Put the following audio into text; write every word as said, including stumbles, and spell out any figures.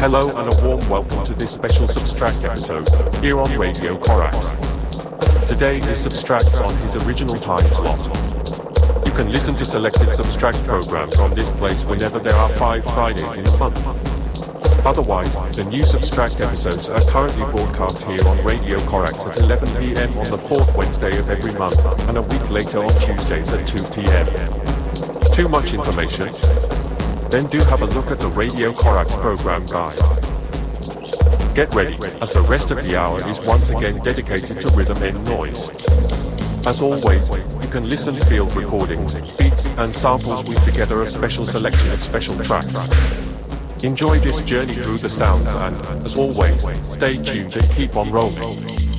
Hello and a warm welcome to this special Substract episode, here on Radio Corax. Today is Substract on his original time slot. You can listen to selected Substract programs on this place whenever there are five Fridays in a month. Otherwise, the new Substract episodes are currently broadcast here on Radio Corax at eleven p.m. on the fourth Wednesday of every month, and a week later on Tuesdays at two p.m. Too much information? Then do have a look at the Radio Corax program guide. Get ready, as the rest of the hour is once again dedicated to rhythm and noise. As always, you can listen to field recordings, beats and samples with together a special selection of special tracks. Enjoy this journey through the sounds and, as always, stay tuned and keep on rolling.